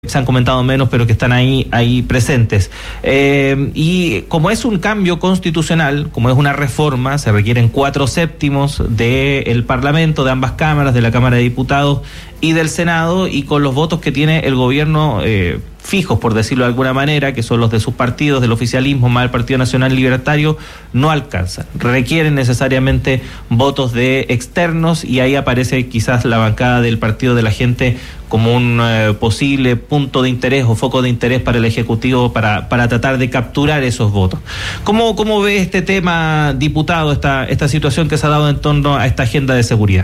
se han comentado menos, pero que están ahí presentes. Y como es un cambio constitucional, como es una reforma, se requieren 4/7 del Parlamento, de ambas cámaras, de la Cámara de Diputados y del Senado, y con los votos que tiene el gobierno fijos, por decirlo de alguna manera, que son los de sus partidos, del oficialismo, más el Partido Nacional Libertario, no alcanzan. Requieren necesariamente votos de externos, y ahí aparece quizás la bancada del Partido de la Gente como un posible punto de interés o foco de interés para el Ejecutivo para tratar de capturar esos votos. ¿Cómo ve este tema, diputado, esta situación que se ha dado en torno a esta agenda de seguridad?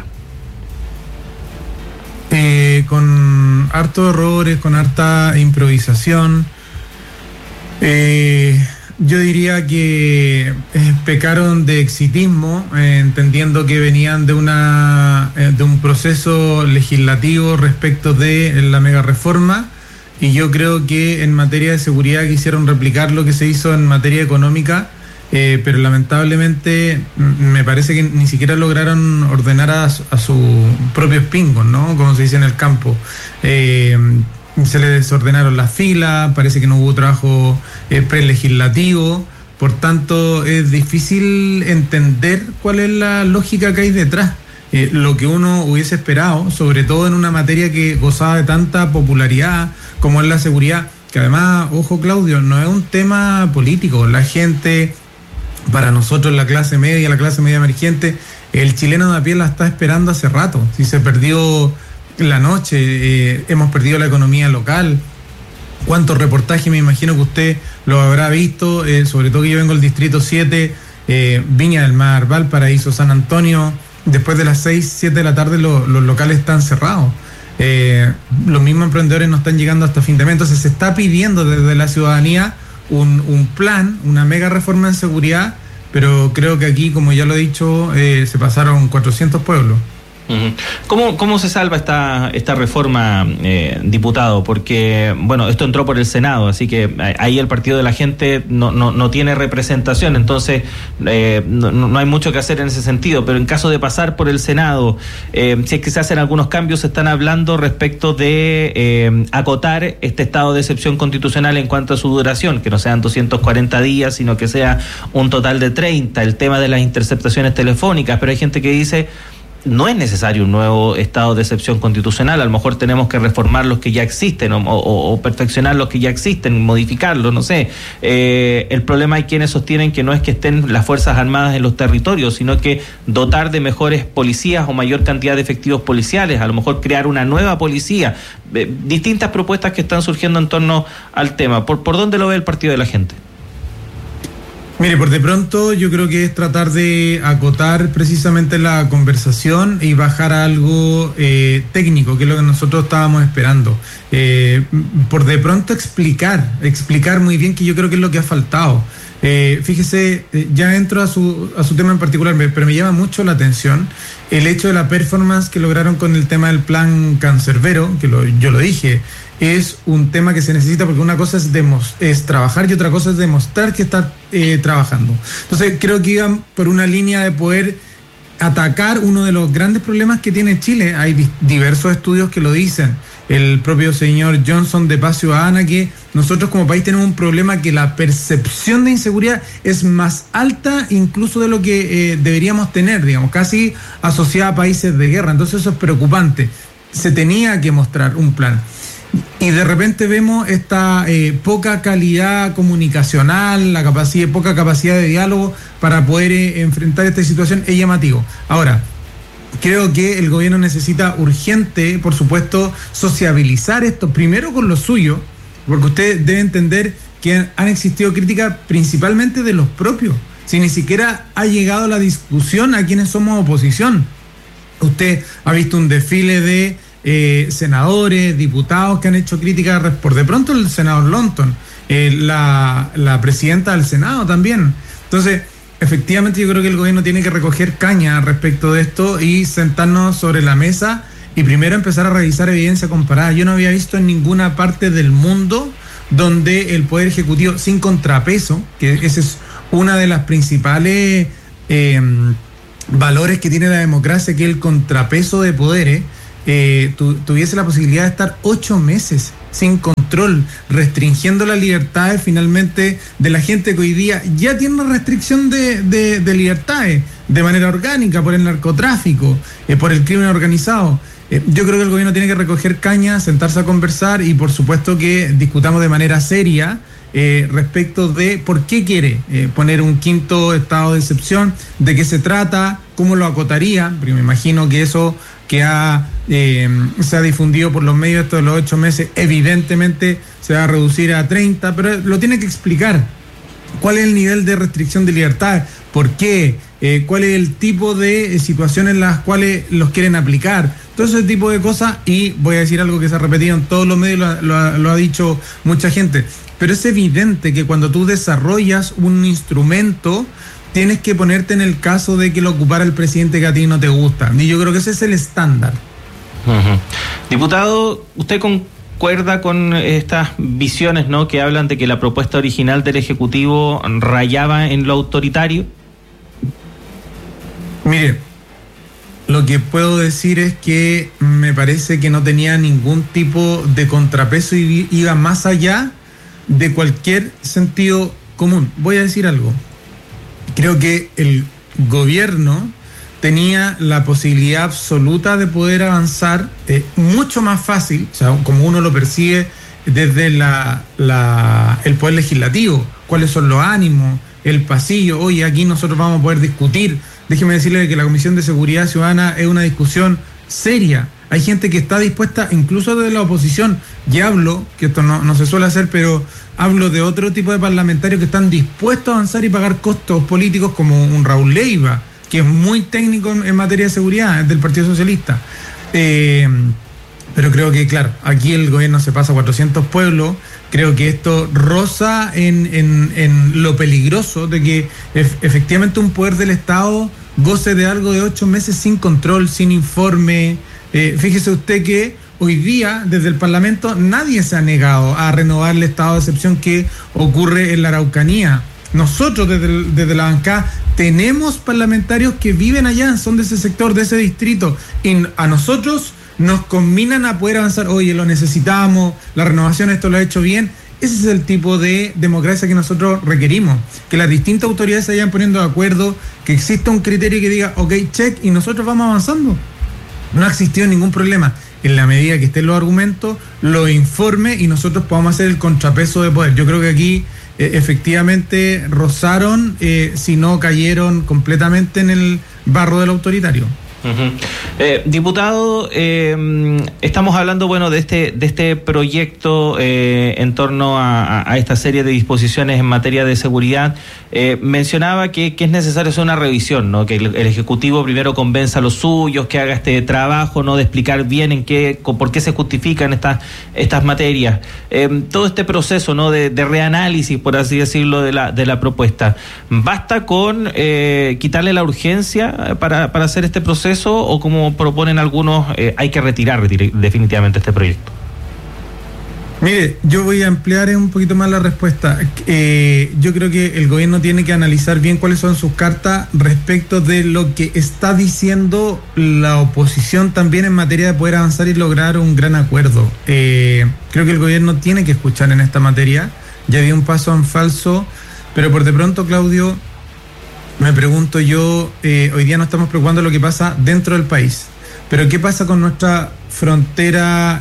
Con hartos errores, con harta improvisación. Yo diría que pecaron de exitismo, entendiendo que venían de un proceso legislativo respecto de la mega reforma, y yo creo que en materia de seguridad quisieron replicar lo que se hizo en materia económica, pero lamentablemente me parece que ni siquiera lograron ordenar a sus propios pingos, ¿no? Como se dice en el campo. Se les desordenaron las filas, parece que no hubo trabajo prelegislativo, por tanto es difícil entender cuál es la lógica que hay detrás. Lo que uno hubiese esperado, sobre todo en una materia que gozaba de tanta popularidad como es la seguridad, que además, ojo Claudio, no es un tema político. La gente, para nosotros la clase media emergente, el chileno de a pie la está esperando hace rato. Si se perdió la noche, hemos perdido la economía local. ¿Cuántos reportajes? Me imagino que usted lo habrá visto, sobre todo que yo vengo del Distrito 7, Viña del Mar, Valparaíso, San Antonio. Después de las 6, 7 de la tarde los locales están cerrados. Los mismos emprendedores no están llegando hasta fin de mes. Entonces se está pidiendo desde la ciudadanía un plan, una mega reforma en seguridad, pero creo que aquí, como ya lo he dicho, se pasaron 400 pueblos. ¿Cómo se salva esta reforma, diputado? Porque, bueno, esto entró por el Senado, así que ahí el Partido de la Gente no tiene representación, entonces no hay mucho que hacer en ese sentido, pero en caso de pasar por el Senado, si es que se hacen algunos cambios, se están hablando respecto de acotar este estado de excepción constitucional en cuanto a su duración, que no sean 240 días, sino que sea un total de 30, el tema de las interceptaciones telefónicas, pero hay gente que dice: no es necesario un nuevo estado de excepción constitucional, a lo mejor tenemos que reformar los que ya existen o perfeccionar los que ya existen, modificarlos, no sé. El problema hay quienes sostienen que no es que estén las Fuerzas Armadas en los territorios, sino que dotar de mejores policías o mayor cantidad de efectivos policiales, a lo mejor crear una nueva policía, distintas propuestas que están surgiendo en torno al tema. ¿Por dónde lo ve el Partido de la Gente? Mire, por de pronto yo creo que es tratar de acotar precisamente la conversación y bajar a algo técnico, que es lo que nosotros estábamos esperando. Por de pronto explicar muy bien, que yo creo que es lo que ha faltado. Fíjese, ya entro a su tema en particular, pero me llama mucho la atención el hecho de la performance que lograron con el tema del plan cancerbero, que yo lo dije. Es un tema que se necesita, porque una cosa es trabajar y otra cosa es demostrar que está trabajando. Entonces creo que iban por una línea de poder atacar uno de los grandes problemas que tiene Chile. Hay diversos estudios que lo dicen. El propio señor Johnson de Paz Ciudadana, que nosotros como país tenemos un problema, que la percepción de inseguridad es más alta incluso de lo que deberíamos tener, digamos, casi asociada a países de guerra. Entonces eso es preocupante. Se tenía que mostrar un plan. Y de repente vemos esta poca calidad comunicacional, poca capacidad de diálogo para poder enfrentar esta situación. Es llamativo. Ahora, creo que el gobierno necesita urgente, por supuesto, sociabilizar esto primero con lo suyo, porque usted debe entender que han existido críticas principalmente de los propios, si ni siquiera ha llegado la discusión a quienes somos oposición. Usted ha visto un desfile de senadores, diputados que han hecho críticas, por de pronto el senador Lonton, la presidenta del Senado también. Entonces, efectivamente yo creo que el gobierno tiene que recoger caña respecto de esto y sentarnos sobre la mesa y primero empezar a revisar evidencia comparada. Yo no había visto en ninguna parte del mundo donde el Poder Ejecutivo, sin contrapeso, que ese es una de las principales valores que tiene la democracia, que es el contrapeso de poderes, tuviese la posibilidad de estar 8 meses sin control, restringiendo las libertades finalmente de la gente que hoy día ya tiene una restricción de libertades de manera orgánica por el narcotráfico, por el crimen organizado. Yo creo que el gobierno tiene que recoger caña, sentarse a conversar y por supuesto que discutamos de manera seria respecto de por qué quiere poner un quinto estado de excepción, de qué se trata, cómo lo acotaría, porque me imagino que eso que se ha difundido por los medios estos de los 8 meses, evidentemente se va a reducir a 30, pero lo tiene que explicar. ¿Cuál es el nivel de restricción de libertad? ¿Por qué? ¿Cuál es el tipo de situaciones en las cuales los quieren aplicar? Todo ese tipo de cosas, y voy a decir algo que se ha repetido en todos los medios, lo ha dicho mucha gente, pero es evidente que cuando tú desarrollas un instrumento, tienes que ponerte en el caso de que lo ocupara el presidente que a ti no te gusta. Y yo creo que ese es el estándar. Uh-huh. Diputado, ¿usted concuerda con estas visiones, ¿no?, que hablan de que la propuesta original del Ejecutivo rayaba en lo autoritario? Mire, lo que puedo decir es que me parece que no tenía ningún tipo de contrapeso y iba más allá de cualquier sentido común. Voy a decir algo. Creo que el gobierno tenía la posibilidad absoluta de poder avanzar mucho más fácil, o sea, como uno lo percibe desde el poder legislativo, cuáles son los ánimos, el pasillo. Oye, aquí nosotros vamos a poder discutir. Déjeme decirle que la Comisión de Seguridad Ciudadana es una discusión seria. Hay gente que está dispuesta, incluso desde la oposición, y hablo, que esto no se suele hacer, pero hablo de otro tipo de parlamentarios que están dispuestos a avanzar y pagar costos políticos, como un Raúl Leiva, que es muy técnico en materia de seguridad, es del Partido Socialista. Pero creo que, claro, aquí el gobierno se pasa a 400 pueblos. Creo que esto roza en lo peligroso de que efectivamente un poder del Estado goce de algo de 8 meses sin control, sin informe. Fíjese usted que hoy día, desde el Parlamento, nadie se ha negado a renovar el estado de excepción que ocurre en la Araucanía. Nosotros, desde la bancada, tenemos parlamentarios que viven allá, son de ese sector, de ese distrito, y a nosotros nos combinan a poder avanzar. Oye, lo necesitamos, la renovación, esto lo ha hecho bien. Ese es el tipo de democracia que nosotros requerimos, que las distintas autoridades se vayan poniendo de acuerdo, que exista un criterio que diga, ok, check, y nosotros vamos avanzando. No ha existido ningún problema. En la medida que estén los argumentos, los informes y nosotros podamos hacer el contrapeso de poder. Yo creo que aquí efectivamente rozaron, si no cayeron completamente en el barro del autoritario. Uh-huh. Diputado, estamos hablando, bueno, de este proyecto en torno a esta serie de disposiciones en materia de seguridad. Mencionaba que es necesario hacer una revisión, ¿no? Que el Ejecutivo primero convenza a los suyos, que haga este trabajo, ¿no?, de explicar bien por qué se justifican estas materias. Todo este proceso, ¿no?, de reanálisis, por así decirlo, de la propuesta. ¿Basta con quitarle la urgencia para hacer este proceso, o como proponen algunos, hay que retirar definitivamente este proyecto? Mire, yo voy a ampliar un poquito más la respuesta. Yo creo que el gobierno tiene que analizar bien cuáles son sus cartas respecto de lo que está diciendo la oposición también en materia de poder avanzar y lograr un gran acuerdo. Creo que el gobierno tiene que escuchar en esta materia. Ya había un paso en falso, pero por de pronto, Claudio, me pregunto yo, hoy día nos estamos preocupando de lo que pasa dentro del país, pero ¿qué pasa con nuestra frontera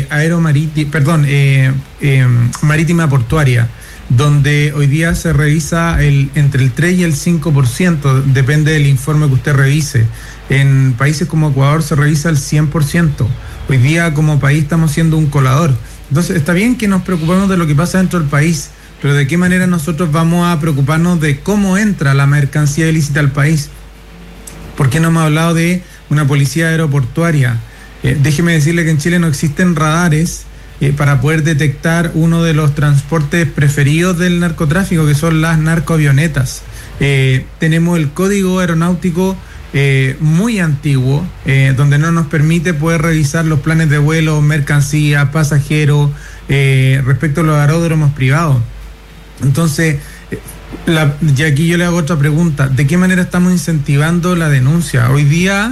marítima portuaria, donde hoy día se revisa entre el 3 y el 5%, depende del informe que usted revise? En países como Ecuador se revisa el 100%. Hoy día como país estamos siendo un colador. Entonces está bien que nos preocupemos de lo que pasa dentro del país, pero ¿de qué manera nosotros vamos a preocuparnos de cómo entra la mercancía ilícita al país? ¿Por qué no hemos hablado de una policía aeroportuaria? Déjeme decirle que en Chile no existen radares para poder detectar uno de los transportes preferidos del narcotráfico, que son las narcoavionetas. Tenemos el código aeronáutico muy antiguo, donde no nos permite poder revisar los planes de vuelo, mercancía, pasajeros, respecto a los aeródromos privados. Entonces, y aquí yo le hago otra pregunta: ¿de qué manera estamos incentivando la denuncia? Hoy día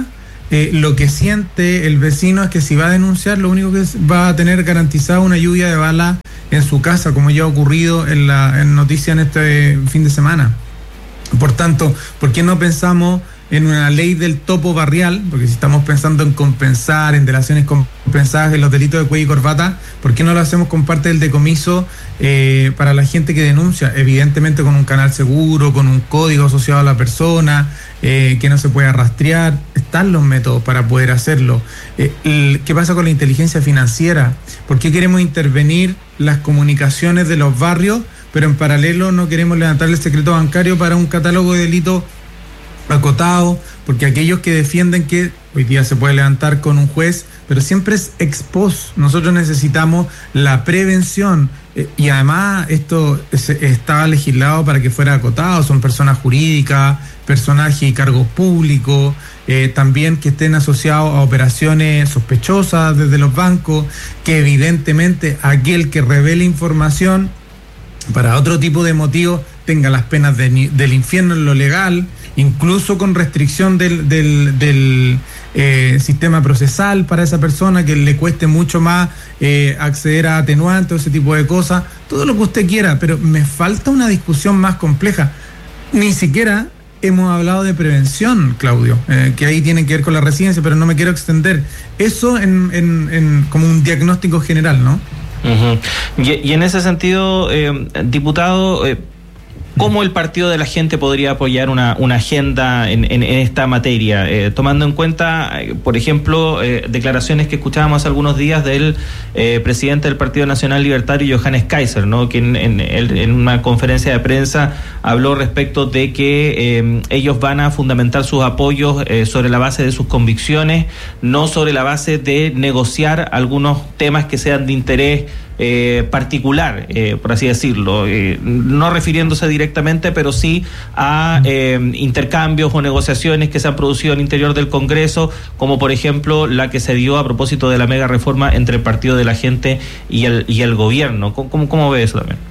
lo que siente el vecino es que si va a denunciar, lo único que va a tener garantizado una lluvia de balas en su casa, como ya ha ocurrido en noticias en este fin de semana. Por tanto, ¿por qué no pensamos en una ley del topo barrial? Porque si estamos pensando en compensar, en delaciones compensadas, en los delitos de cuello y corbata, ¿por qué no lo hacemos con parte del decomiso para la gente que denuncia? Evidentemente con un canal seguro, con un código asociado a la persona, que no se pueda rastrear. Están los métodos para poder hacerlo. ¿Qué pasa con la inteligencia financiera? ¿Por qué queremos intervenir las comunicaciones de los barrios, pero en paralelo no queremos levantar el secreto bancario para un catálogo de delitos acotado? Porque aquellos que defienden que hoy día se puede levantar con un juez, pero siempre es ex post. Nosotros necesitamos la prevención, y además esto estaba legislado para que fuera acotado. Son personas jurídicas, personajes y cargos públicos, también que estén asociados a operaciones sospechosas desde los bancos, que evidentemente aquel que revele información para otro tipo de motivos tenga las penas del infierno en lo legal, incluso con restricción del sistema procesal para esa persona, que le cueste mucho más acceder a atenuantes, ese tipo de cosas, todo lo que usted quiera, pero me falta una discusión más compleja. Ni siquiera hemos hablado de prevención, Claudio, que ahí tiene que ver con la residencia, pero no me quiero extender. Eso como un diagnóstico general, ¿no? Uh-huh. Y en ese sentido, diputado, ¿cómo el Partido de la Gente podría apoyar una agenda en esta materia? Tomando en cuenta, por ejemplo, declaraciones que escuchábamos hace algunos días del presidente del Partido Nacional Libertario, Johannes Kaiser, ¿no? Que en una conferencia de prensa habló respecto de que ellos van a fundamentar sus apoyos sobre la base de sus convicciones, no sobre la base de negociar algunos temas que sean de interés particular, por así decirlo, no refiriéndose directamente, pero sí a intercambios o negociaciones que se han producido al interior del Congreso, como por ejemplo la que se dio a propósito de la mega reforma entre el Partido de la Gente y el gobierno. ¿Cómo ve eso también?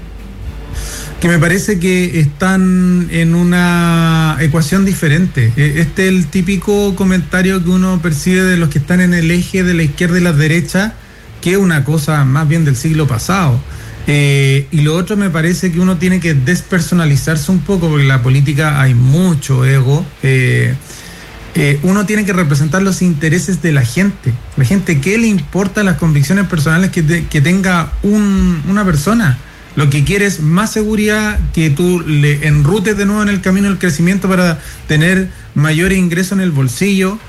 Que me parece que están en una ecuación diferente. Este es el típico comentario que uno percibe de los que están en el eje de la izquierda y la derecha, que es una cosa más bien del siglo pasado. Y lo otro, me parece que uno tiene que despersonalizarse un poco, porque en la política hay mucho ego. Uno tiene que representar los intereses de la gente. La gente, ¿qué le importa las convicciones personales que tenga una persona? Lo que quiere es más seguridad, que tú le enrutes de nuevo en el camino del crecimiento para tener mayor ingreso en el bolsillo.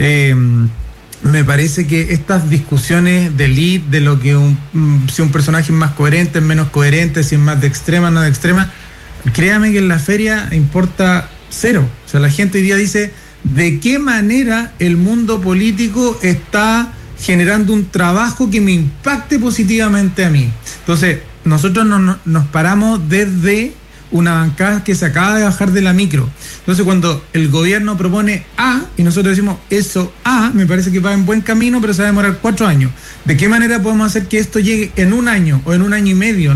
Me parece que estas discusiones de elite, de lo que si un personaje es más coherente, es menos coherente, si es más de extrema, no de extrema, créame que en la feria importa cero. O sea, la gente hoy día dice, ¿de qué manera el mundo político está generando un trabajo que me impacte positivamente a mí? Entonces, nosotros nos paramos desde una bancada que se acaba de bajar de la micro. Entonces, cuando el gobierno propone A y nosotros decimos eso A, me parece que va en buen camino, pero se va a demorar 4 años. ¿De qué manera podemos hacer que esto llegue en 1 año o en 1 año y medio?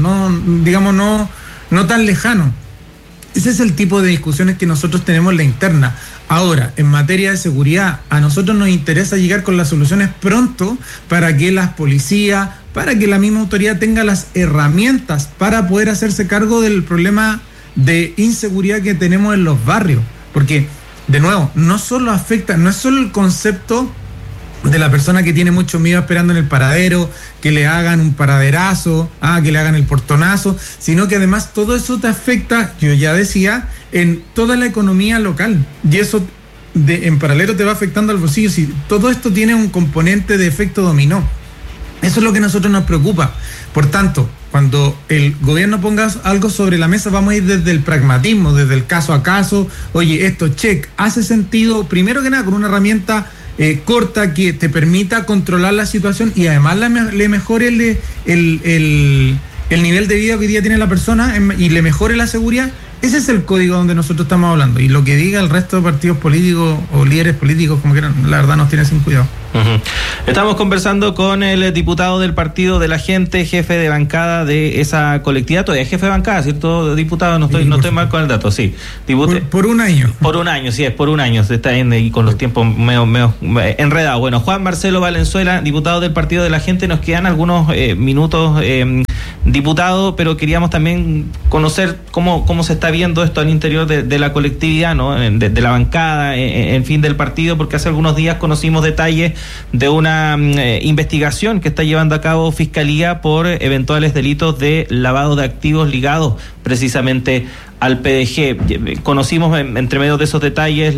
No tan lejano. Ese es el tipo de discusiones que nosotros tenemos en la interna. Ahora, en materia de seguridad, a nosotros nos interesa llegar con las soluciones pronto para que las policías, para que la misma autoridad tenga las herramientas para poder hacerse cargo del problema de inseguridad que tenemos en los barrios. Porque, de nuevo, no es solo el concepto de la persona que tiene mucho miedo esperando en el paradero, que le hagan un paraderazo, que le hagan el portonazo, sino que además todo eso te afecta, yo ya decía, en toda la economía local, y eso en paralelo te va afectando al bolsillo. Si todo esto tiene un componente de efecto dominó, eso es lo que a nosotros nos preocupa. Por tanto, cuando el gobierno ponga algo sobre la mesa, vamos a ir desde el pragmatismo, desde el caso a caso. Oye, esto hace sentido, primero que nada, con una herramienta corta que te permita controlar la situación y además le mejore el nivel de vida que hoy día tiene la persona y le mejore la seguridad. Ese es el código donde nosotros estamos hablando. Y lo que diga el resto de partidos políticos o líderes políticos, como quieran, la verdad nos tiene sin cuidado. Uh-huh. Estamos conversando con el diputado del Partido de la Gente, jefe de bancada de esa colectividad. Todavía es jefe de bancada, ¿cierto, diputado? No estoy mal con el dato, sí. Por un año. Por un año, sí, es por un año. Se está ahí con los tiempos medio enredados. Bueno, Juan Marcelo Valenzuela, diputado del Partido de la Gente. Nos quedan algunos minutos, diputado, pero queríamos también conocer cómo se está viendo esto al interior de la colectividad, ¿no? De la bancada, en fin, del partido, porque hace algunos días conocimos detalles de una investigación que está llevando a cabo Fiscalía por eventuales delitos de lavado de activos ligados precisamente al PDG. Conocimos entre medio de esos detalles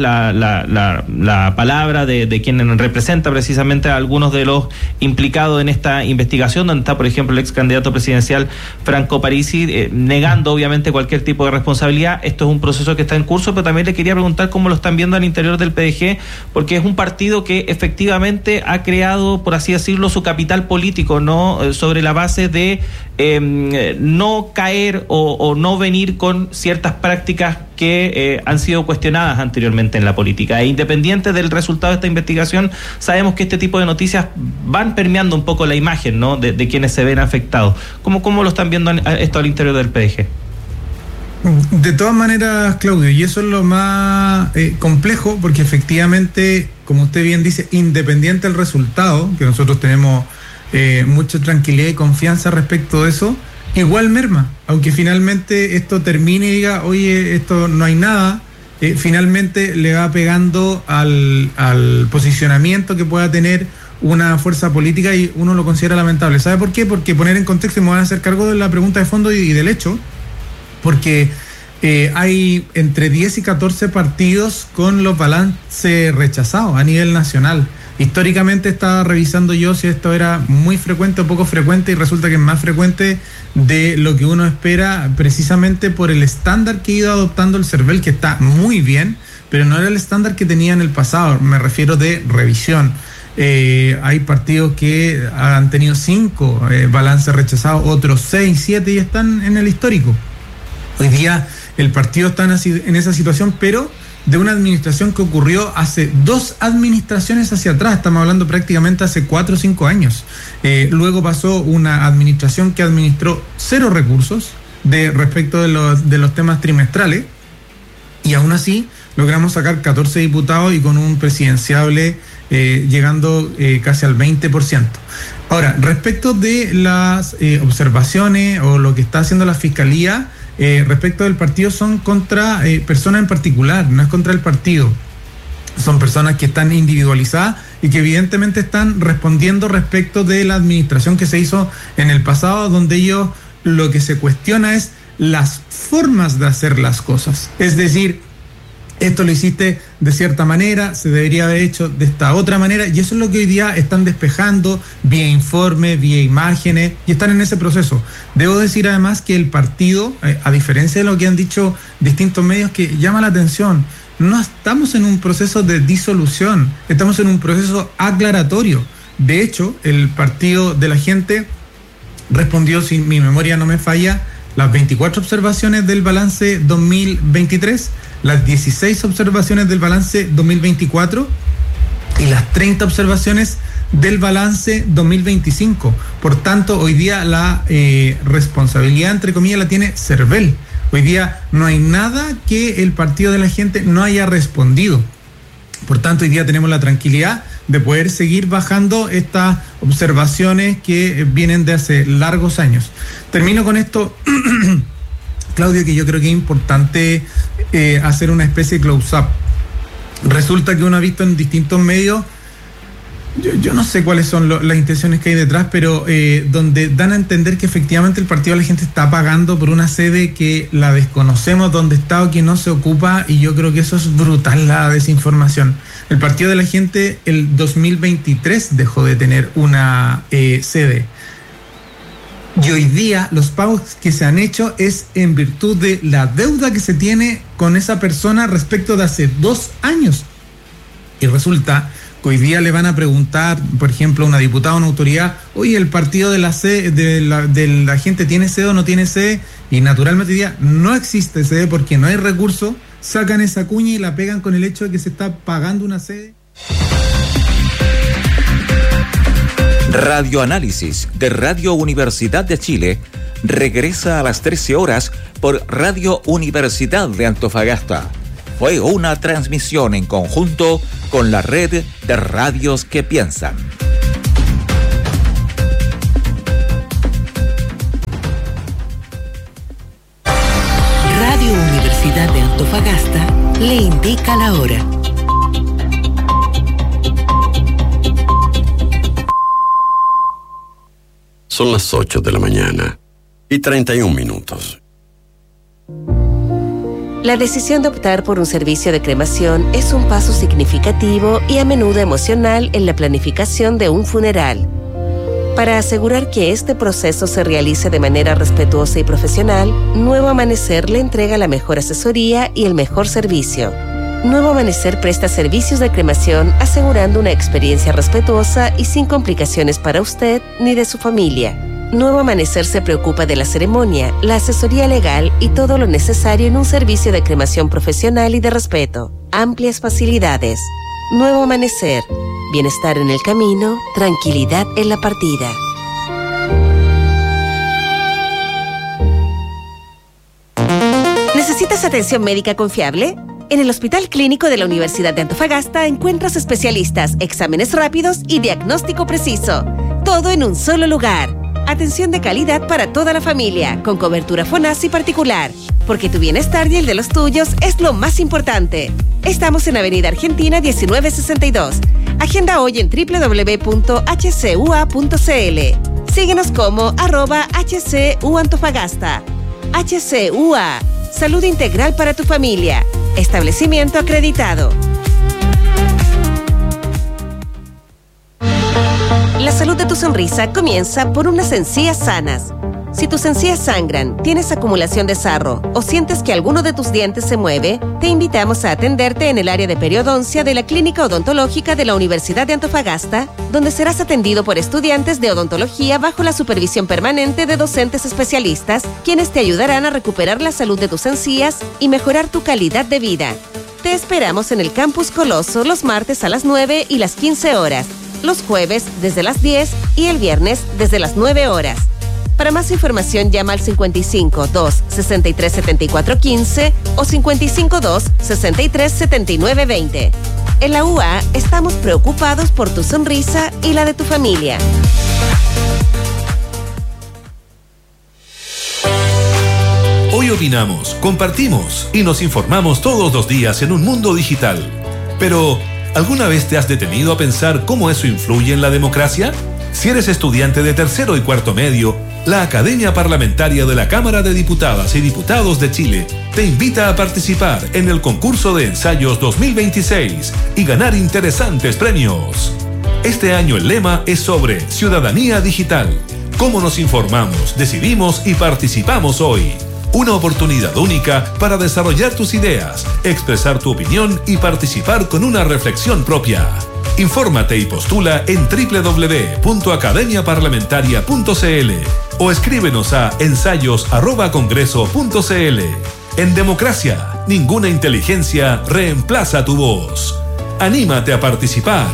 la palabra de quien representa precisamente a algunos de los implicados en esta investigación, donde está, por ejemplo, el ex candidato presidencial Franco Parisi, negando obviamente cualquier tipo de responsabilidad. Esto es un proceso que está en curso, pero también le quería preguntar cómo lo están viendo al interior del PDG, porque es un partido que efectivamente ha creado, por así decirlo, su capital político, ¿no? Sobre la base de no caer o no venir con ciertas prácticas que han sido cuestionadas anteriormente en la política. E independiente del resultado de esta investigación, sabemos que este tipo de noticias van permeando un poco la imagen, ¿no? de quienes se ven afectados. ¿Cómo lo están viendo esto al interior del PDG? De todas maneras, Claudio, y eso es lo más complejo, porque efectivamente, como usted bien dice, independiente del resultado, que nosotros tenemos mucha tranquilidad y confianza respecto de eso, igual merma, aunque finalmente esto termine y diga, oye, esto no hay nada, finalmente le va pegando al posicionamiento que pueda tener una fuerza política, y uno lo considera lamentable. ¿Sabe por qué? Porque poner en contexto, y me voy a hacer cargo de la pregunta de fondo y del hecho, porque hay entre 10 y 14 partidos con los balances rechazados a nivel nacional. Históricamente estaba revisando yo si esto era muy frecuente o poco frecuente, y resulta que es más frecuente de lo que uno espera, precisamente por el estándar que ha ido adoptando el CERVEL, que está muy bien, pero no era el estándar que tenía en el pasado. Me refiero de revisión. Hay partidos que han tenido 5 balances rechazados, otros 6, 7, y están en el histórico. Hoy día el partido está en esa situación, pero de una administración que ocurrió hace 2 administraciones hacia atrás. Estamos hablando prácticamente hace 4 o 5 años. Luego pasó una administración que administró 0 recursos respecto de los temas trimestrales, y aún así logramos sacar 14 diputados y con un presidenciable llegando casi al 20%. Ahora, respecto de las observaciones o lo que está haciendo la Fiscalía respecto del partido, son contra personas en particular, no es contra el partido. Son personas que están individualizadas y que evidentemente están respondiendo respecto de la administración que se hizo en el pasado, donde ellos lo que se cuestiona es las formas de hacer las cosas. Es decir, esto lo hiciste de cierta manera, se debería haber hecho de esta otra manera, y eso es lo que hoy día están despejando vía informes, vía imágenes, y están en ese proceso. Debo decir además que el partido, a diferencia de lo que han dicho distintos medios, que llama la atención, no estamos en un proceso de disolución, estamos en un proceso aclaratorio. De hecho, el Partido de la Gente respondió, si mi memoria no me falla, las 24 observaciones del balance 2023, las 16 observaciones del balance 2024 y las 30 observaciones del balance 2025. Por tanto, hoy día la responsabilidad, entre comillas, la tiene CERVEL. Hoy día no hay nada que el Partido de la Gente no haya respondido. Por tanto, hoy día tenemos la tranquilidad de poder seguir bajando estas observaciones que vienen de hace largos años. Termino con esto, Claudio, que yo creo que es importante hacer una especie de close-up. Resulta que uno ha visto en distintos medios, yo no sé cuáles son las intenciones que hay detrás, pero donde dan a entender que efectivamente el Partido de la Gente está pagando por una sede que la desconocemos dónde está o que no se ocupa, y yo creo que eso es brutal, la desinformación. El Partido de la Gente el 2023 dejó de tener una sede, y hoy día los pagos que se han hecho es en virtud de la deuda que se tiene con esa persona respecto de hace 2 años. Y resulta, Hoy día le van a preguntar, por ejemplo, a una diputada o una autoridad, oye, ¿el partido de la gente tiene sede o no tiene sede? Y naturalmente hoy día no existe sede porque no hay recursos, sacan esa cuña y la pegan con el hecho de que se está pagando una sede. Radioanálisis de Radio Universidad de Chile regresa a las 13 horas por Radio Universidad de Antofagasta. Fue una transmisión en conjunto con la red de radios que piensan. Radio Universidad de Antofagasta le indica la hora. Son las 8 de la mañana y 31 minutos. La decisión de optar por un servicio de cremación es un paso significativo y a menudo emocional en la planificación de un funeral. Para asegurar que este proceso se realice de manera respetuosa y profesional, Nuevo Amanecer le entrega la mejor asesoría y el mejor servicio. Nuevo Amanecer presta servicios de cremación asegurando una experiencia respetuosa y sin complicaciones para usted ni de su familia. Nuevo Amanecer se preocupa de la ceremonia, la asesoría legal y todo lo necesario en un servicio de cremación profesional y de respeto. Amplias facilidades. Nuevo Amanecer. Bienestar en el camino, tranquilidad en la partida. ¿Necesitas atención médica confiable? En el Hospital Clínico de la Universidad de Antofagasta encuentras especialistas, exámenes rápidos y diagnóstico preciso. Todo en un solo lugar. Atención de calidad para toda la familia, con cobertura FONASI particular, porque tu bienestar y el de los tuyos es lo más importante. Estamos en Avenida Argentina 1962. Agenda hoy en www.hcua.cl. Síguenos como @HCUAntofagasta. HCUA, salud integral para tu familia. Establecimiento acreditado. La salud de tu sonrisa comienza por unas encías sanas. Si tus encías sangran, tienes acumulación de sarro o sientes que alguno de tus dientes se mueve, te invitamos a atenderte en el área de periodoncia de la Clínica Odontológica de la Universidad de Antofagasta, donde serás atendido por estudiantes de odontología bajo la supervisión permanente de docentes especialistas, quienes te ayudarán a recuperar la salud de tus encías y mejorar tu calidad de vida. Te esperamos en el Campus Coloso los martes a las 9 y las 15 horas. Los jueves desde las 10 y el viernes desde las 9 horas. Para más información llama al 55 2 63 74 15 o 55 2 63 79 20. En la UA estamos preocupados por tu sonrisa y la de tu familia. Hoy opinamos, compartimos y nos informamos todos los días en un mundo digital. Pero ¿alguna vez te has detenido a pensar cómo eso influye en la democracia? Si eres estudiante de tercero y cuarto medio, la Academia Parlamentaria de la Cámara de Diputadas y Diputados de Chile te invita a participar en el concurso de ensayos 2026 y ganar interesantes premios. Este año el lema es sobre ciudadanía digital. ¿Cómo nos informamos, decidimos y participamos hoy? Una oportunidad única para desarrollar tus ideas, expresar tu opinión y participar con una reflexión propia. Infórmate y postula en www.academiaparlamentaria.cl o escríbenos a ensayos@congreso.cl. En democracia, ninguna inteligencia reemplaza tu voz. Anímate a participar.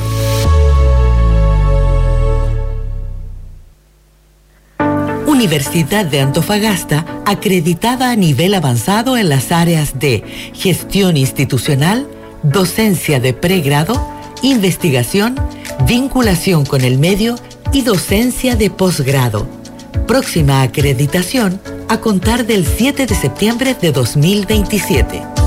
Universidad de Antofagasta, acreditada a nivel avanzado en las áreas de gestión institucional, docencia de pregrado, investigación, vinculación con el medio y docencia de posgrado. Próxima acreditación a contar del 7 de septiembre de 2027.